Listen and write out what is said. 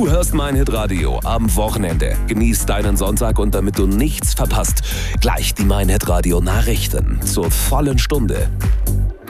Du hörst mein Hitradio am Wochenende. Genieß deinen Sonntag und damit du nichts verpasst, gleich die mein Hitradio Nachrichten zur vollen Stunde.